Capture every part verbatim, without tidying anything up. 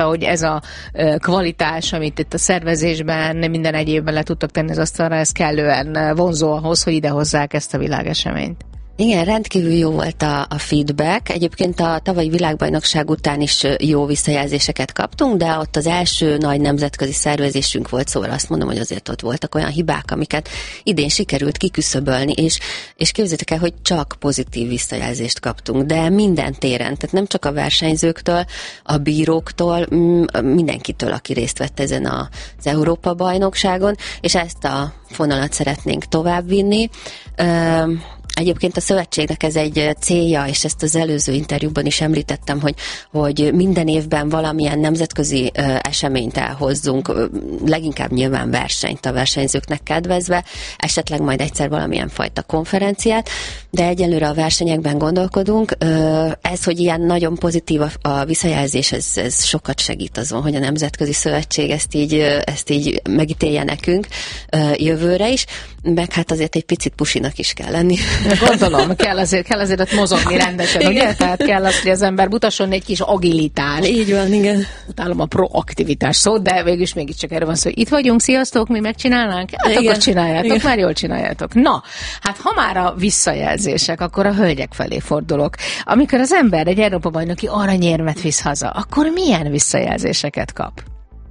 hogy ez a kvalitás, amit itt a szervezésben, minden egyébben le tudtak tenni az asztalra, ez kellően vonzó ahhoz, hogy idehozzák ezt a világeseményt. Igen, rendkívül jó volt a, a feedback. Egyébként a tavalyi világbajnokság után is jó visszajelzéseket kaptunk, de ott az első nagy nemzetközi szervezésünk volt, szóval azt mondom, hogy azért ott voltak olyan hibák, amiket idén sikerült kiküszöbölni, és, és képzeljétek el, hogy csak pozitív visszajelzést kaptunk, de minden téren, tehát nem csak a versenyzőktől, a bíróktól, mindenkitől, aki részt vett ezen az Európa-bajnokságon, és ezt a fonalat szeretnénk továbbvinni. Egyébként a szövetségnek ez egy célja, és ezt az előző interjúban is említettem, hogy, hogy minden évben valamilyen nemzetközi ö, eseményt elhozzunk, ö, leginkább nyilván versenyt a versenyzőknek kedvezve, esetleg majd egyszer valamilyen fajta konferenciát, de egyelőre a versenyekben gondolkodunk. Ö, ez, hogy ilyen nagyon pozitív a, a visszajelzés, ez, ez sokat segít azon, hogy a Nemzetközi Szövetség ezt így, ezt így megítélje nekünk ö, jövőre is, meg hát azért egy picit pusinak is kell lenni. Gondolom, kell azért, kell azért ott mozogni rendesen, ugye? Tehát kell az, hogy az ember mutasson egy kis agilitást. Így van, igen. Utálom a proaktivitás szót, de végülis mégiscsak erről van szó, hogy itt vagyunk, sziasztok, mi megcsinálnánk? Hát igen. Akkor csináljátok, igen. Már jól csináljátok. Na, hát ha már a visszajelzések, akkor a hölgyek felé fordulok. Amikor az ember egy Európa-bajnoki aranyérmet visz haza, akkor milyen visszajelzéseket kap?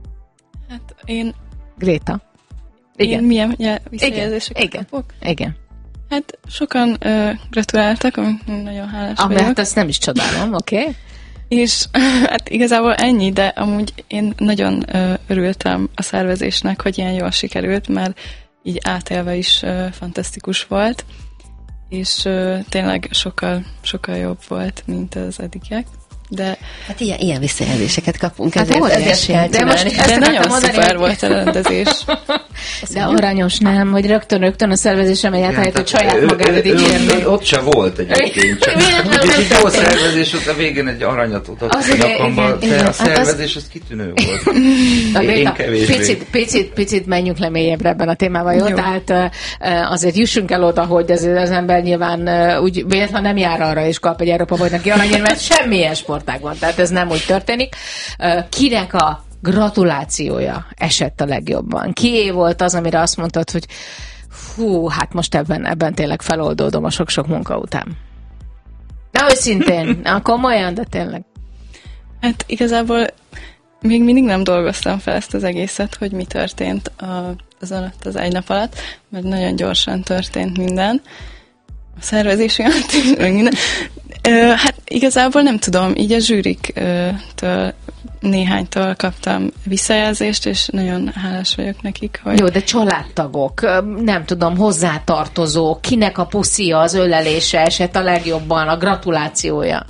Hát én... Gréta? Igen. Én milyen visszajelzéseket igen. kapok? Igen. Hát sokan uh, gratuláltak, amit nagyon hálás ah, vagyok. Hát azt nem is csodálom, oké. Okay. És hát igazából ennyi, de amúgy én nagyon uh, örültem a szervezésnek, hogy ilyen jól sikerült, mert így átélve is uh, fantasztikus volt, és uh, tényleg sokkal, sokkal jobb volt, mint az eddigiek. De hát ilyen, ilyen visszajelzéseket kapunk, hát ezért, ezért kell de, most de nagyon mondani, szuper volt a rendezés. De aranyos nem, hogy rögtön-rögtön a szervezésre megy át, hát, hogy saját magádat így érni. Ott se volt egyébként. Csak egy jó szervezés, ott a végén egy aranyat adott a nyakamban, de a szervezés az kitűnő volt. Én kevésbé. Picit, picit, picit menjünk le mélyebbre ebben a témában, jó? jó? Tehát azért jussunk el oda, hogy azért az ember nyilván úgy véletlenül nem jár arra, és kap egy Európa-bajnoki aranyért, mert semmilyen sportágban, tehát ez nem úgy történik. Kinek a gratulációja esett a legjobban? Kié volt az, amire azt mondtad, hogy hú, hát most ebben, ebben tényleg feloldódom a sok-sok munka után? De őszintén, komolyan, de tényleg. Hát igazából még mindig nem dolgoztam fel ezt az egészet, hogy mi történt a, az alatt, az egy nap alatt, mert nagyon gyorsan történt minden. A szervezés miatt, meg minden. Ö, hát igazából nem tudom, így a zsűriktől néhánytól kaptam visszajelzést, és nagyon hálás vagyok nekik, hogy... Jó, de családtagok, nem tudom, hozzátartozók, kinek a puszia, az ölelése esett a legjobban, a gratulációja?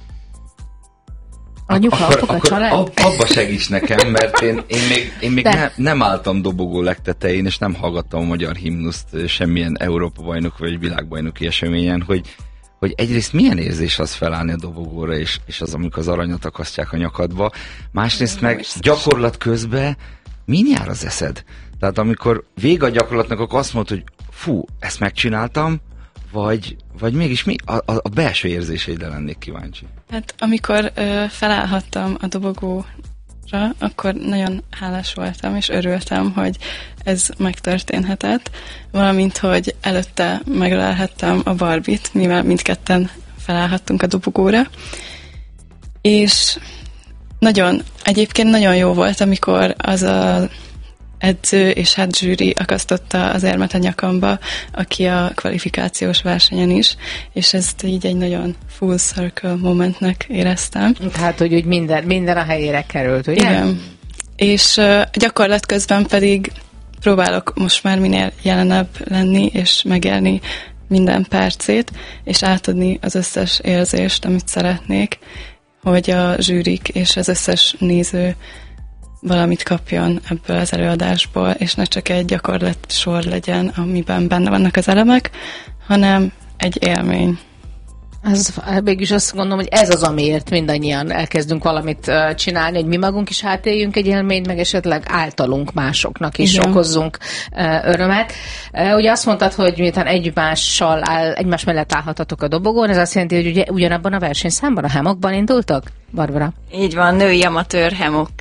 Anyuka, akkor, apuka, akkor család? Ab, abba segíts nekem, mert én, én még, én még ne, nem álltam dobogó legtetején, és nem hallgattam a magyar himnuszt semmilyen Európa-bajnok vagy világbajnoki eseményen, hogy hogy egyrészt milyen érzés az felállni a dobogóra, és, és az, amikor az aranyat akasztják a nyakadba, másrészt meg gyakorlat közben min jár az eszed? Tehát amikor vége a gyakorlatnak, akkor azt mondod, hogy fú, ezt megcsináltam, vagy, vagy mégis mi a, a, a belső érzéseidre lennék kíváncsi. Hát amikor ö, felállhattam a dobogóra, akkor nagyon hálás voltam, és örültem, hogy ez megtörténhetett, valamint, hogy előtte megölelhettem a Barbit, mivel mindketten felállhattunk a dobogóra, és nagyon, egyébként nagyon jó volt, amikor az a edző és hát zsűri akasztotta az érmet a nyakamba, aki a kvalifikációs versenyen is, és ezt így egy nagyon full circle momentnek éreztem. Tehát, hogy úgy minden, minden a helyére került, ugye? Igen. És uh, gyakorlat közben pedig próbálok most már minél jelenebb lenni, és megélni minden percét, és átadni az összes érzést, amit szeretnék, hogy a zsűrik és az összes néző valamit kapjon ebből az előadásból, és ne csak egy gyakorlat sor legyen, amiben benne vannak az elemek, hanem egy élmény. Ez, mégis azt gondolom, hogy ez az, amiért mindannyian elkezdünk valamit uh, csinálni, hogy mi magunk is átéljünk egy élményt, meg esetleg általunk másoknak is igen. okozzunk uh, örömet. Uh, ugye azt mondtad, hogy miután egymással áll, egymás mellett állhatatok a dobogón, ez azt jelenti, hogy ugye ugyanabban a versenyszámban, a hammockban indultak, Barbara? Így van, női amatőr hammock